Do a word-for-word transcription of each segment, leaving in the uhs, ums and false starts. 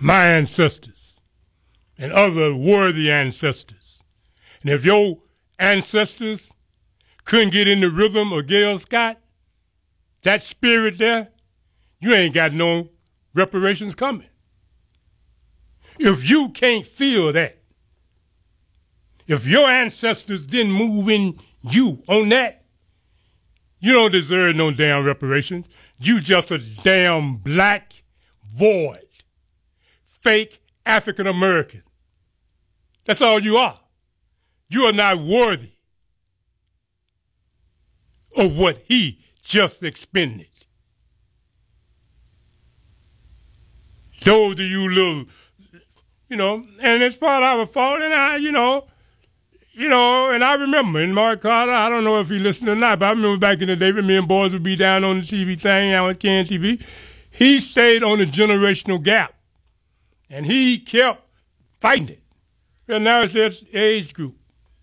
my ancestors and other worthy ancestors. And if your ancestors couldn't get in the rhythm of Gail Scott, that spirit there, you ain't got no reparations coming. If you can't feel that, if your ancestors didn't move in you on that, you don't deserve no damn reparations. You just a damn black void, fake African American. That's all you are. You are not worthy of what he just expended. Those of you little, you know, and it's part of our fault, and I, you know, you know, and I remember, and Mark Carter, I don't know if he listened or not, but I remember back in the day when me and boys would be down on the T V thing, out on Can T V, he stayed on the generational gap, and he kept fighting it. And now it's their age group.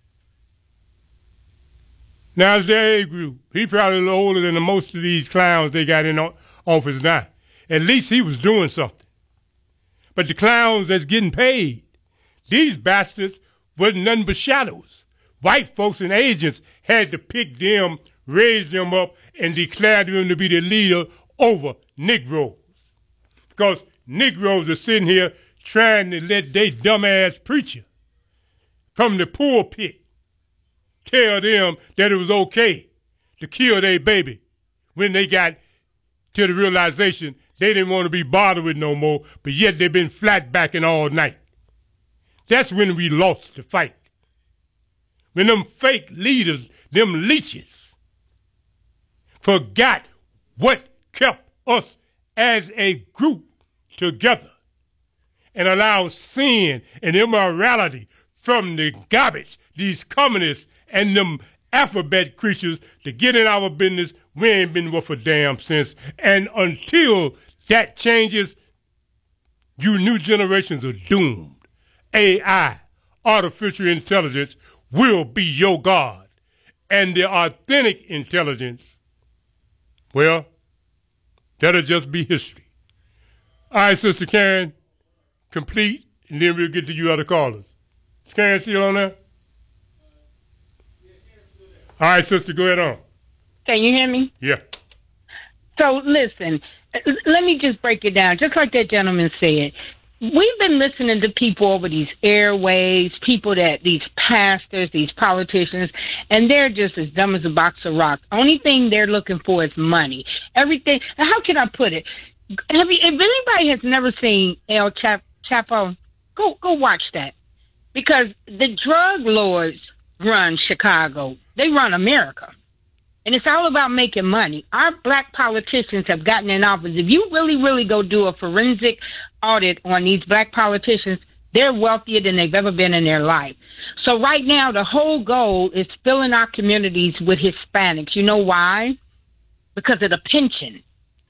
Now it's their age group. He probably a little older than the most of these clowns they got in office now. At least he was doing something. But the clowns that's getting paid, these bastards wasn't nothing but shadows. White folks and agents had to pick them, raise them up, and declare them to be the leader over Negroes. Because Negroes are sitting here trying to let their dumbass preacher from the pulpit tell them that it was okay to kill their baby when they got to the realization they didn't want to be bothered with no more, but yet they've been flat backing all night. That's when we lost the fight. When them fake leaders, them leeches, forgot what kept us as a group together and allowed sin and immorality from the garbage, these communists and them alphabet creatures to get in our business. We ain't been worth a damn since. And until that changes, you new generations are doomed. A I, artificial intelligence, will be your God. And the authentic intelligence, well, that'll just be history. All right, Sister Karen, complete, and then we'll get to you other callers. Is Karen still on there? All right, sister, go ahead on. Can you hear me? Yeah. So, listen, let me just break it down. Just like that gentleman said, we've been listening to people over these airways, people that, these pastors, these politicians, and they're just as dumb as a box of rocks. Only thing they're looking for is money. Everything, how can I put it? Have you, if anybody has never seen El Chap, Chapo, go, go watch that. Because the drug lords run Chicago. They run America. And it's all about making money. Our black politicians have gotten in office. If you really, really go do a forensic audit on these black politicians, they're wealthier than they've ever been in their life. So right now, the whole goal is filling our communities with Hispanics. You know why? Because of the pension.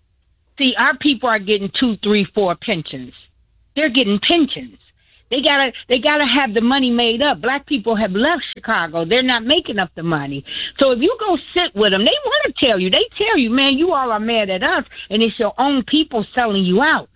See, our people are getting two, three, four pensions. They're getting pensions. They gotta, they gotta have the money made up. Black people have left Chicago. They're not making up the money. So if you go sit with them, they want to tell you. They tell you, man, you all are mad at us, and it's your own people selling you out.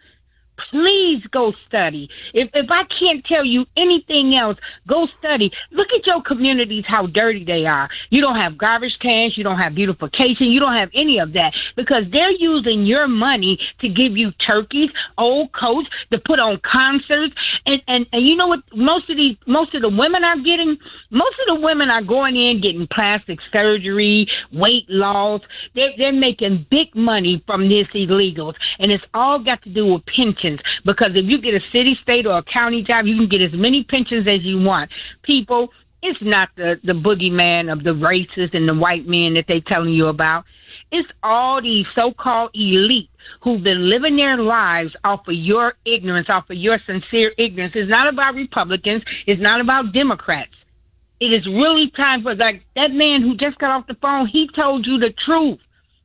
Please go study. If if I can't tell you anything else, go study. Look at your communities, how dirty they are. You don't have garbage cans. You don't have beautification. You don't have any of that because they're using your money to give you turkeys, old coats, to put on concerts. And, and, and you know what? Most of these, most of the women are getting, most of the women are going in getting plastic surgery, weight loss. They're, they're making big money from this illegals. And it's all got to do with pensions. Because if you get a city, state, or a county job, you can get as many pensions as you want. People, it's not the, the boogeyman of the racist and the white men that they're telling you about. It's all these so-called elite who've been living their lives off of your ignorance, off of your sincere ignorance. It's not about Republicans. It's not about Democrats. It is really time for, like, that man who just got off the phone, he told you the truth.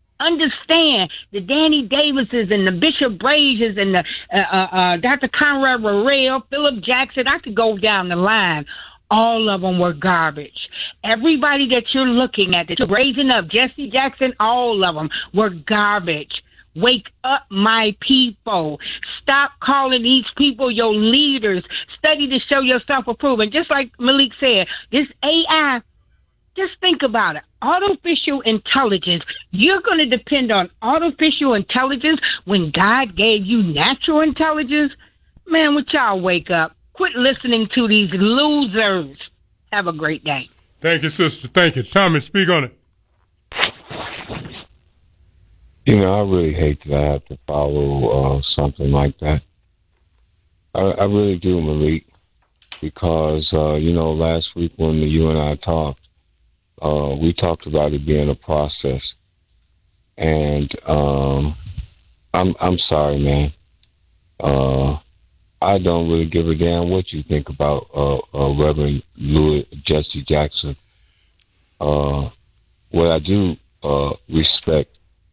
Understand the Danny Davises and the Bishop Braziers and the uh, uh, uh, Doctor Conrad Royale, Philip Jackson. I could go down the line. All of them were garbage. Everybody that you're looking at, that you're raising up, Jesse Jackson, all of them were garbage. Wake up, my people. Stop calling these people your leaders. Study to show yourself approved. And just like Malik said, this A I, just think about it. Artificial intelligence. You're going to depend on artificial intelligence when God gave you natural intelligence? Man, would y'all wake up? Quit listening to these losers. Have a great day. Thank you, sister. Thank you. Tommy, speak on it. You know, I really hate that I have to follow uh, something like that. I, I really do, Malik, because, uh, you know, last week when you and I talked, uh, we talked about it being a process. And um, I'm I'm sorry, man. Uh, I don't really give a damn what you think about uh, uh, Reverend Louis Jesse Jackson. Uh, what I do uh, respect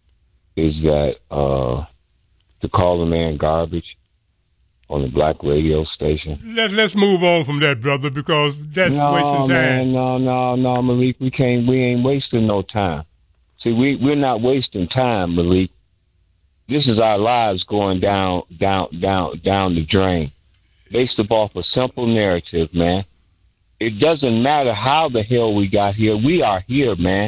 is that uh, to call a man garbage on a black radio station. Let's let's move on from that, brother, because that's no, wasting time. Man, no, no, no, Malik, we can't. We ain't wasting no time. See, we we're not wasting time, Malik. This is our lives going down, down, down, down the drain, based off a simple narrative, man. It doesn't matter how the hell we got here. We are here, man.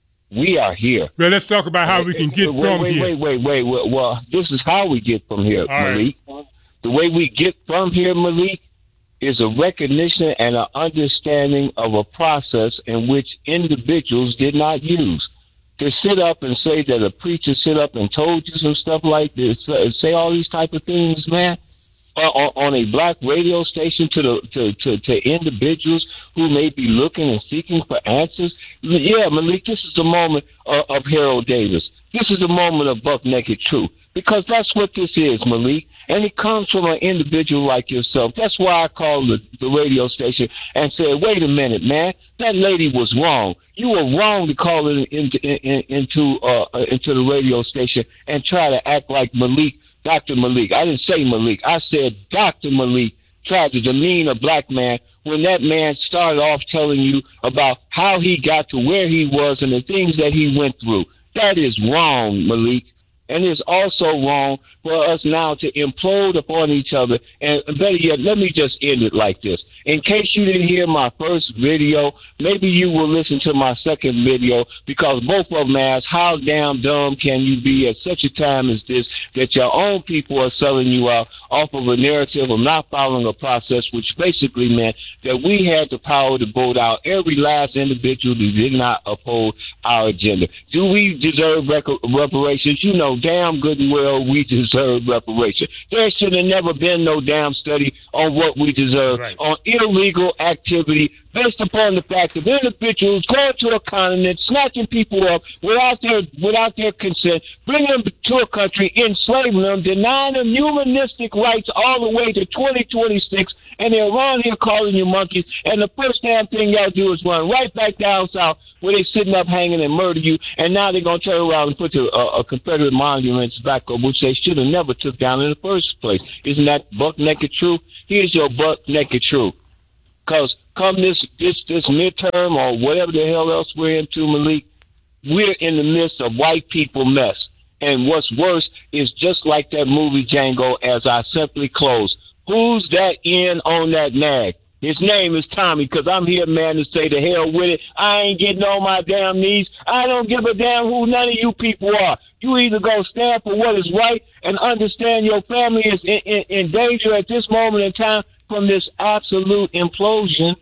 We are here. Well, let's talk about how we can get wait, from wait, here. Wait, wait, wait, wait. Well, this is how we get from here, All Malik. Right. The way we get from here, Malik, is a recognition and an understanding of a process in which individuals did not use. To sit up and say that a preacher sit up and told you some stuff like this, uh, say all these type of things, man, uh, on, on a black radio station to the to, to, to individuals who may be looking and seeking for answers. Yeah, Malik, this is the moment uh, of Harold Davis. This is the moment of Buck Naked Truth, because that's what this is, Malik. And it comes from an individual like yourself. That's why I called the, the radio station and said, wait a minute, man, that lady was wrong. You were wrong to call it into in, into uh, into the radio station and try to act like Malik, Doctor Malik. I didn't say Malik. I said Doctor Malik tried to demean a black man when that man started off telling you about how he got to where he was and the things that he went through. That is wrong, Malik. And it's also wrong for us now to implode upon each other. And better yet, let me just end it like this. In case you didn't hear my first video, maybe you will listen to my second video, because both of them ask, how damn dumb can you be at such a time as this, that your own people are selling you out off of a narrative of not following a process, which basically meant that we had the power to vote out every last individual who did not uphold our agenda. Do we deserve rec- reparations? You know damn good and well we deserve reparations. There should have never been no damn study on what we deserve, right, on illegal activity based upon the fact of individuals going to a continent, snatching people up without their without their consent, bringing them to a country, enslaving them, denying them humanistic rights all the way to twenty twenty-six, and they're around here calling you monkeys, and the first damn thing y'all do is run right back down south where they're sitting up hanging and murder you, and now they're going to turn around and put the uh, Confederate monuments back up, which they should have never took down in the first place. Isn't that buck naked truth? Here's your buck naked truth. Because come this, this this midterm or whatever the hell else we're into, Malik, we're in the midst of white people mess. And what's worse is just like that movie Django, as I simply close. Who's that in on that nag? His name is Tommy, because I'm here, man, to say the hell with it. I ain't getting on my damn knees. I don't give a damn who none of you people are. You either go stand for what is right and understand your family is in, in, in danger at this moment in time from this absolute implosion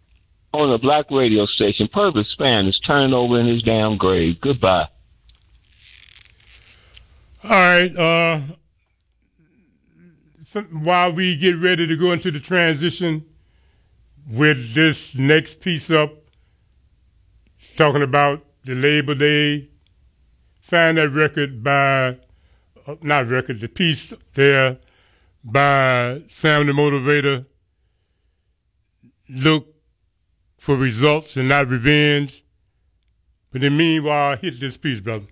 on a black radio station. Purvis Spann is turning over in his damn grave. Goodbye. All right. Uh, while we get ready to go into the transition with this next piece up, talking about the Labor Day, find that record by, uh, not record, the piece there by Sam the Motivator. Look for results and not revenge. But in the meanwhile, hit this piece, brother.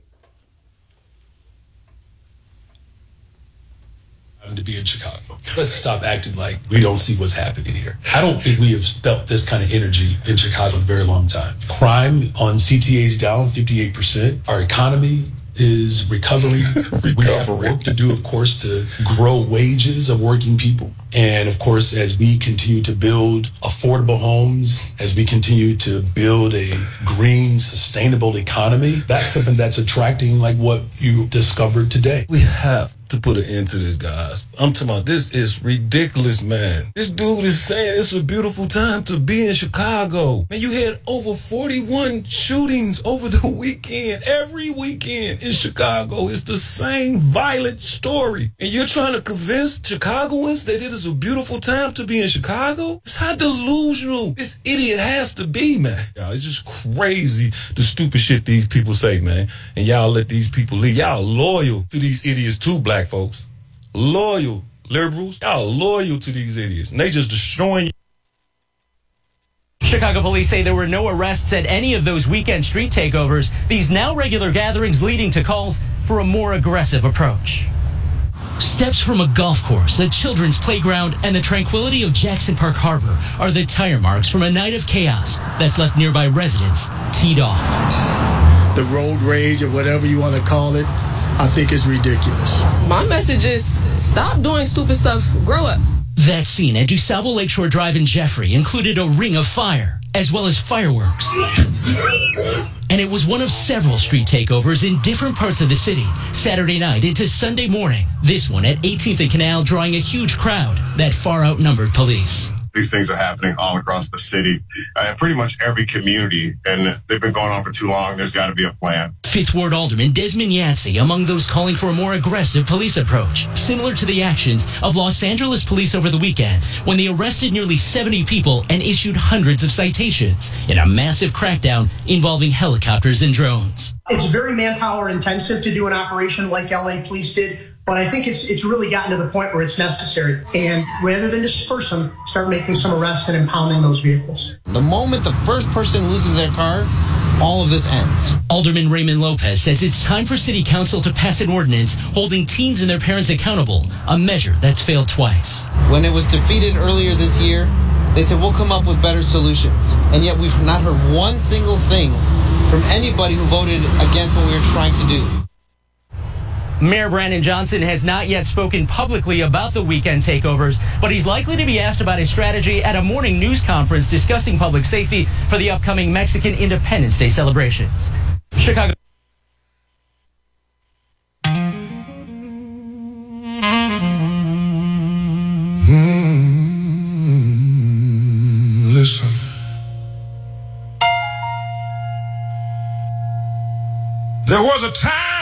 To be in Chicago. Let's stop acting like we don't see what's happening here. I don't think we have felt this kind of energy in Chicago in a very long time. Crime on C T A's down fifty-eight percent. Our economy is recovering. We have work to do, of course, to grow wages of working people. And of course, as we continue to build affordable homes, as we continue to build a green, sustainable economy, that's something that's attracting like what you discovered today. We have to put an end to this, guys. I'm talking about this is ridiculous, man. This dude is saying it's a beautiful time to be in Chicago. Man, you had over forty-one shootings over the weekend. Every weekend in Chicago, it's the same violent story. And you're trying to convince Chicagoans that it is a beautiful time to be in Chicago? It's how delusional this idiot has to be, man. Y'all, it's just crazy the stupid shit these people say, man. And y'all let these people lead. Y'all loyal to these idiots too, black folks. Loyal liberals. Y'all loyal to these idiots. And they just destroying you. Chicago police say there were no arrests at any of those weekend street takeovers. These now regular gatherings leading to calls for a more aggressive approach. Steps from a golf course, a children's playground, and the tranquility of Jackson Park Harbor are the tire marks from a night of chaos that's left nearby residents teed off. The road rage or whatever you want to call it, I think is ridiculous. My message is stop doing stupid stuff. Grow up. That scene at DuSable Lakeshore Drive in Jeffrey included a ring of fire, as well as fireworks. And it was one of several street takeovers in different parts of the city, Saturday night into Sunday morning. This one at eighteenth and Canal drawing a huge crowd that far outnumbered police. These things are happening all across the city, uh, pretty much every community, and they've been going on for too long. There's got to be a plan. Fifth Ward Alderman Desmond Yancey among those calling for a more aggressive police approach, similar to the actions of Los Angeles police over the weekend when they arrested nearly seventy people and issued hundreds of citations in a massive crackdown involving helicopters and drones. It's very manpower intensive to do an operation like L A Police did. But I think it's it's really gotten to the point where it's necessary. And rather than disperse them, start making some arrests and impounding those vehicles. The moment the first person loses their car, all of this ends. Alderman Raymond Lopez says it's time for City Council to pass an ordinance holding teens and their parents accountable, a measure that's failed twice. When it was defeated earlier this year, they said we'll come up with better solutions. And yet we've not heard one single thing from anybody who voted against what we were trying to do. Mayor Brandon Johnson has not yet spoken publicly about the weekend takeovers, but he's likely to be asked about his strategy at a morning news conference discussing public safety for the upcoming Mexican Independence Day celebrations. Chicago. Mm, listen. There was a time